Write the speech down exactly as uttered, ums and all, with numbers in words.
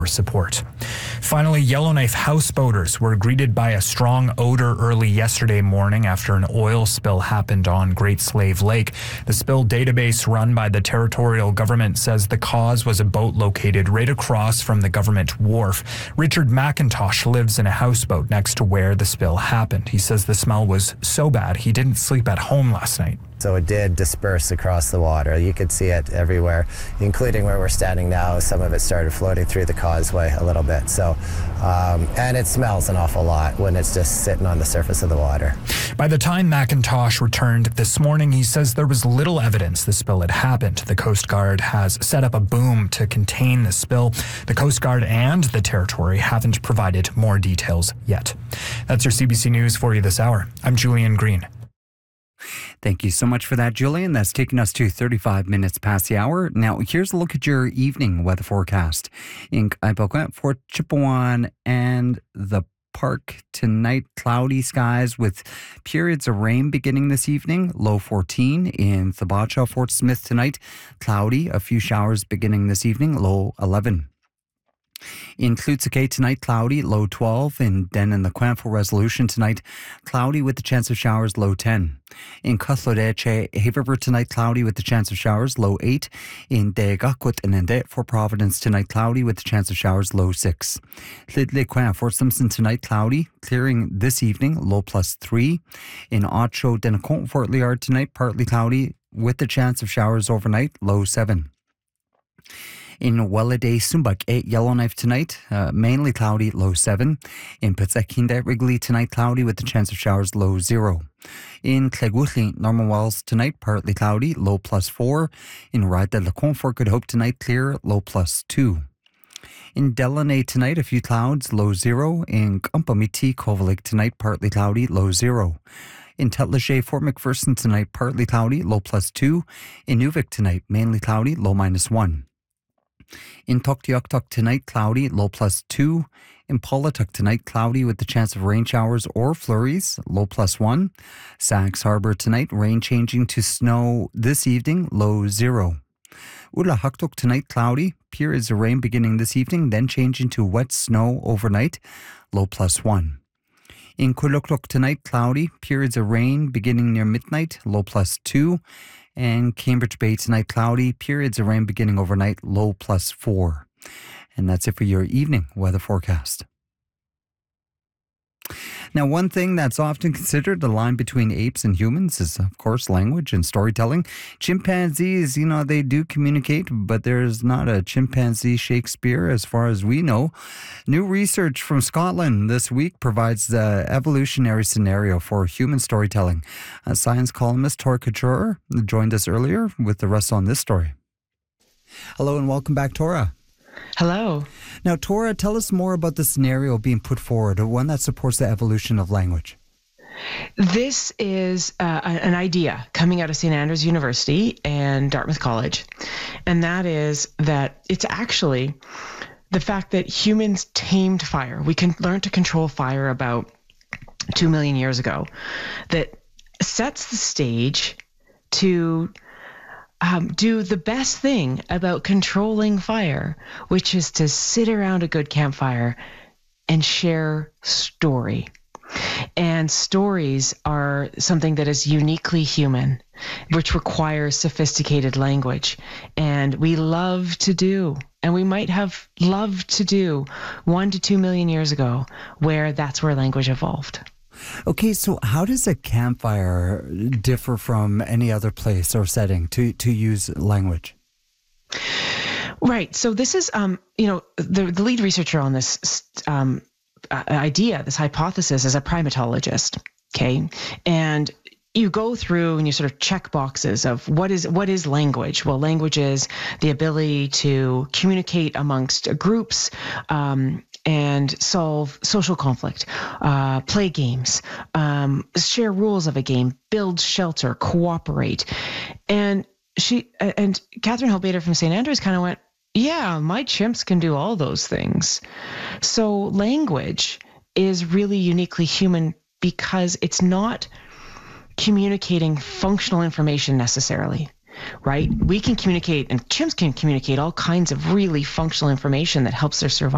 support. Finally, Yellowknife houseboaters were greeted by a strong odor early yesterday morning after an oil spill happened on Great Slave Lake. The spill database run by the territorial government says the cause was a boat located right across from the government wharf. Richard McIntosh lives in a houseboat next to where the spill happened. He says the smell was so bad he didn't sleep at home last night. So it did disperse across the water. You could see it everywhere, including where we're standing now. Some of it started floating through the causeway a little bit. So, um, and it smells an awful lot when it's just sitting on the surface of the water. By the time McIntosh returned this morning, he says there was little evidence the spill had happened. The Coast Guard has set up a boom to contain the spill. The Coast Guard and the Territory haven't provided more details yet. That's your C B C News for you this hour. I'm Julian Green. Thank you so much for that, Julian. That's taking us to thirty-five minutes past the hour. Now, here's a look at your evening weather forecast. In Kaipakwet, Fort Chipewyan, and the Park tonight, cloudy skies with periods of rain beginning this evening, low fourteen. In Thibacha, Fort Smith tonight, cloudy, a few showers beginning this evening, low eleven. In Klutsuke tonight, cloudy, low twelve. In Den and the Quanful Resolution tonight, cloudy with the chance of showers, low ten. In Cuthladeche, Haverford tonight, cloudy with the chance of showers, low eight. In Degakwit and Ndet, Fort Providence tonight, cloudy with the chance of showers, low six. Lidley Quan, Fort Simpson tonight, cloudy, clearing this evening, low plus three. In Ocho, Denacont, Fort Liard tonight, partly cloudy with the chance of showers overnight, low seven. In Welladay, Sumbak, eight Yellowknife tonight, uh, mainly cloudy, low seven. In Petsekinde, Wrigley tonight, cloudy with the chance of showers, low zero. In Clegwuthli, Norman Wells tonight, partly cloudy, low plus four. In Ride de la Confort, Good Hope tonight, clear, low plus two. In Delaney tonight, a few clouds, low zero. In Kumpamiti, Kovalik tonight, partly cloudy, low zero. In Tetlache, Fort McPherson tonight, partly cloudy, low plus two. In Nuvik tonight, mainly cloudy, low minus one. In Tuktoyaktuk tonight, cloudy, low plus two. In Paulatuk tonight, cloudy with the chance of rain showers or flurries, low plus one. Sags Harbor tonight, rain changing to snow this evening, low zero. Ulahaktuk tonight, cloudy, periods of rain beginning this evening, then changing to wet snow overnight, low plus one. In Kulukluk tonight, cloudy, periods of rain beginning near midnight, low plus two. And Cambridge Bay tonight, cloudy, periods of rain beginning overnight, low plus four. And that's it for your evening weather forecast. Now, one thing that's often considered a line between apes and humans is, of course, language and storytelling. Chimpanzees, you know, they do communicate, but there's not a chimpanzee Shakespeare as far as we know. New research from Scotland this week provides the evolutionary scenario for human storytelling. A science columnist, Tora Couture, joined us earlier with the rest on this story. Hello and welcome back, Tora. Hello. Now, Tora, tell us more about the scenario being put forward, one that supports the evolution of language. This is uh, an idea coming out of Saint Andrews University and Dartmouth College, and that is that it's actually the fact that humans tamed fire. We can learn to control fire about two million years ago, that sets the stage to Um, do the best thing about controlling fire, which is to sit around a good campfire and share story. And stories are something that is uniquely human, which requires sophisticated language. And we love to do, and we might have loved to do one to two million years ago, where that's where language evolved. Okay, so how does a campfire differ from any other place or setting to, to use language? Right. So this is, um, you know, the, the lead researcher on this um, uh, idea, this hypothesis, is a primatologist. Okay, and you go through and you sort of check boxes of what is what is language. Well, language is the ability to communicate amongst groups. Um, and solve social conflict, uh, play games, um, share rules of a game, build shelter, cooperate. And she and Catherine Hellbader from Saint Andrews kind of went, yeah, my chimps can do all those things. So language is really uniquely human because it's not communicating functional information necessarily. Right? We can communicate, and chimps can communicate all kinds of really functional information that helps their survival.